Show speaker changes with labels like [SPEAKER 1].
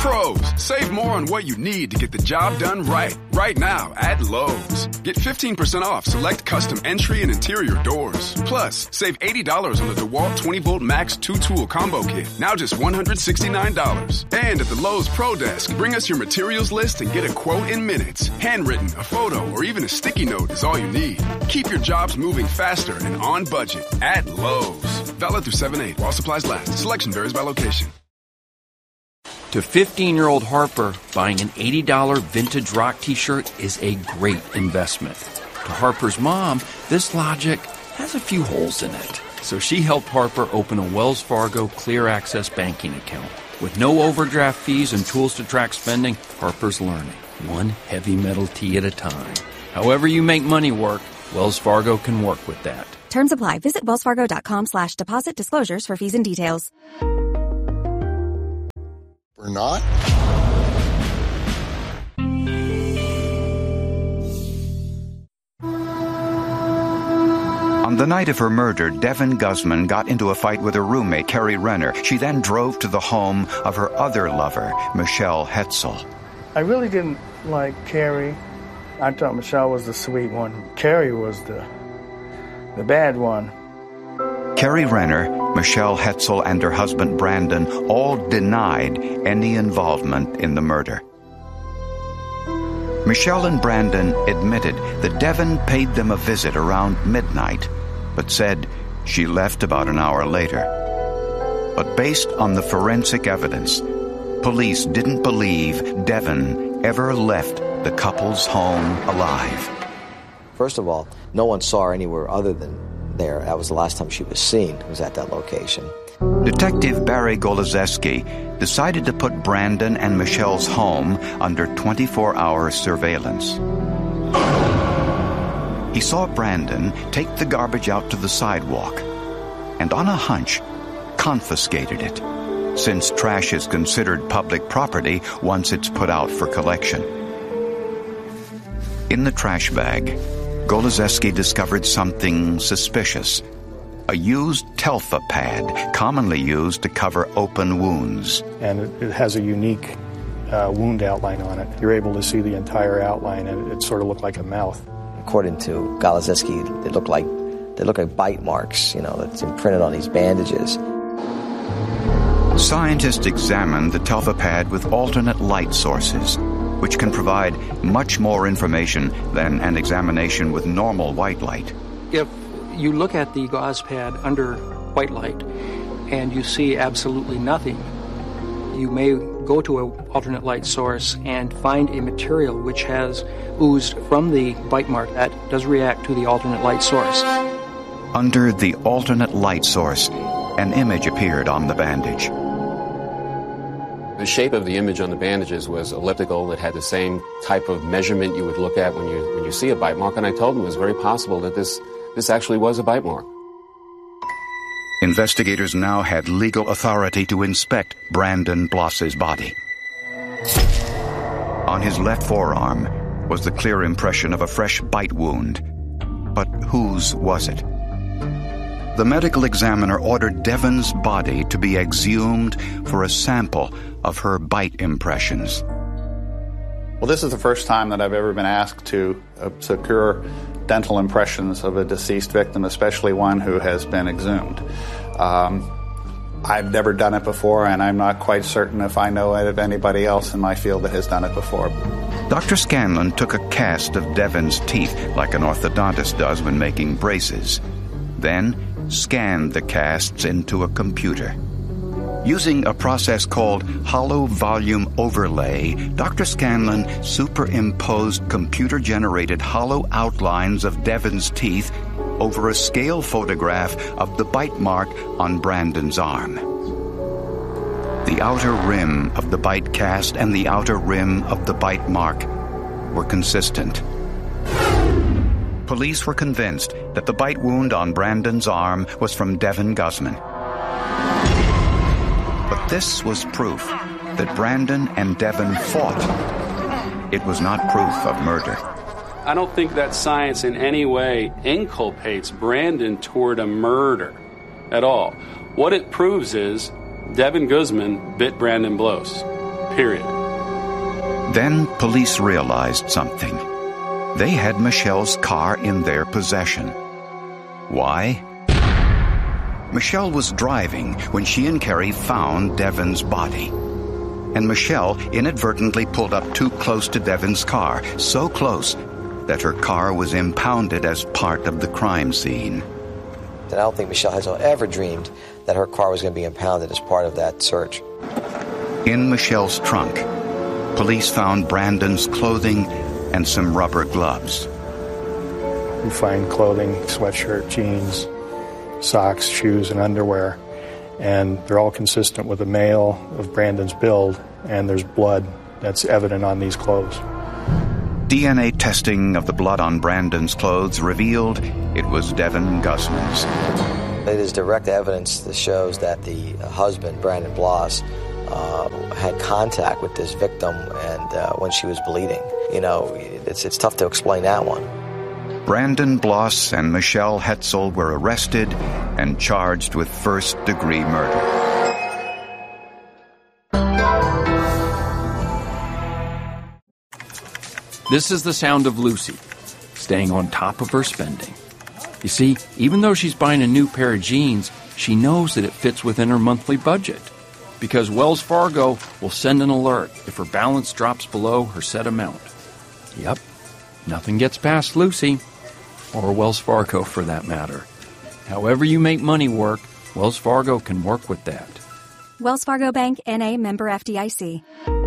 [SPEAKER 1] Pros, save more on what you need to get the job done right. Right now at Lowe's. Get 15% off select custom entry and interior doors. Plus, save $80 on the DeWalt 20-volt Max 2-tool combo kit. Now just $169. And at the Lowe's Pro Desk, bring us your materials list and get a quote in minutes. Handwritten, a photo, or even a sticky note is all you need. Keep your jobs moving faster and on budget at Lowe's. Valid through 7/8 while supplies last. Selection varies by location.
[SPEAKER 2] To 15-year-old Harper, buying an $80 vintage rock t-shirt is a great investment. To Harper's mom, this logic has a few holes in it. So she helped Harper open a Wells Fargo Clear Access banking account. With no overdraft fees and tools to track spending, Harper's learning, one heavy metal tee at a time. However you make money work, Wells Fargo can work with that.
[SPEAKER 3] Terms apply. Visit wellsfargo.com/deposit disclosures for fees and details.
[SPEAKER 4] Or not?
[SPEAKER 5] On the night of her murder, Devin Guzman got into a fight with her roommate, Carrie Renner. She then drove to the home of her other lover, Michelle Hetzel.
[SPEAKER 6] I really didn't like Carrie. I thought Michelle was the sweet one. Carrie was the bad one.
[SPEAKER 5] Carrie Renner, Michelle Hetzel, and her husband Brandon all denied any involvement in the murder. Michelle and Brandon admitted that Devin paid them a visit around midnight, but said she left about an hour later. But based on the forensic evidence, police didn't believe Devin ever left the couple's home alive.
[SPEAKER 7] First of all, no one saw her anywhere other than there. That was the last time she was seen, was at that location.
[SPEAKER 5] Detective Barry Golozeski decided to put Brandon and Michelle's home under 24-hour surveillance. He saw Brandon take the garbage out to the sidewalk and, on a hunch, confiscated it, since trash is considered public property once it's put out for collection. In the trash bag, Golozeski discovered something suspicious. A used Telfa pad, commonly used to cover open wounds.
[SPEAKER 6] And it has a unique wound outline on it. You're able to see the entire outline, and it sort of looked like a mouth.
[SPEAKER 7] According to Golozeski, they look like bite marks, that's imprinted on these bandages.
[SPEAKER 5] Scientists examined the Telfa pad with alternate light sources, which can provide much more information than an examination with normal white light.
[SPEAKER 8] If you look at the gauze pad under white light and you see absolutely nothing, you may go to an alternate light source and find a material which has oozed from the bite mark that does react to the alternate light source.
[SPEAKER 5] Under the alternate light source, an image appeared on the bandage.
[SPEAKER 9] The shape of the image on the bandages was elliptical. It had the same type of measurement you would look at when you see a bite mark, and I told him it was very possible that this actually was a bite mark.
[SPEAKER 5] Investigators now had legal authority to inspect Brandon Bloss's body. On his left forearm was the clear impression of a fresh bite wound. But whose was it? The medical examiner ordered Devin's body to be exhumed for a sample of her bite impressions.
[SPEAKER 10] Well, this is the first time that I've ever been asked to secure dental impressions of a deceased victim, especially one who has been exhumed. I've never done it before, and I'm not quite certain if I know of anybody else in my field that has done it before.
[SPEAKER 5] Dr. Scanlon took a cast of Devin's teeth like an orthodontist does when making braces, then scanned the casts into a computer. Using a process called hollow volume overlay, Dr. Scanlon superimposed computer-generated hollow outlines of Devin's teeth over a scale photograph of the bite mark on Brandon's arm. The outer rim of the bite cast and the outer rim of the bite mark were consistent. Police were convinced that the bite wound on Brandon's arm was from Devin Guzman. But this was proof that Brandon and Devin fought. It was not proof of murder.
[SPEAKER 11] I don't think that science in any way inculpates Brandon toward a murder at all. What it proves is Devin Guzman bit Brandon Bloss. period.
[SPEAKER 5] Then police realized something. They had Michelle's car in their possession. Why? Michelle was driving when she and Carrie found Devon's body. And Michelle inadvertently pulled up too close to Devon's car, so close that her car was impounded as part of the crime scene.
[SPEAKER 7] And I don't think Michelle has ever dreamed that her car was going to be impounded as part of that search.
[SPEAKER 5] In Michelle's trunk, police found Brandon's clothing and some rubber gloves.
[SPEAKER 6] We find clothing, sweatshirt, jeans, socks, shoes, and underwear. And they're all consistent with a male of Brandon's build, and there's blood that's evident on these clothes.
[SPEAKER 5] DNA testing of the blood on Brandon's clothes revealed it was Devon Guzman's.
[SPEAKER 7] It is direct evidence that shows that the husband, Brandon Bloss, had contact with this victim and when she was bleeding. You know, it's tough to explain that one.
[SPEAKER 5] Brandon Bloss and Michelle Hetzel were arrested and charged with first-degree murder.
[SPEAKER 2] This is the sound of Lucy, staying on top of her spending. You see, even though she's buying a new pair of jeans, she knows that it fits within her monthly budget, because Wells Fargo will send an alert if her balance drops below her set amount. Yep, nothing gets past Lucy, or Wells Fargo for that matter. However you make money work, Wells Fargo can work with that.
[SPEAKER 3] Wells Fargo Bank, N.A., member FDIC.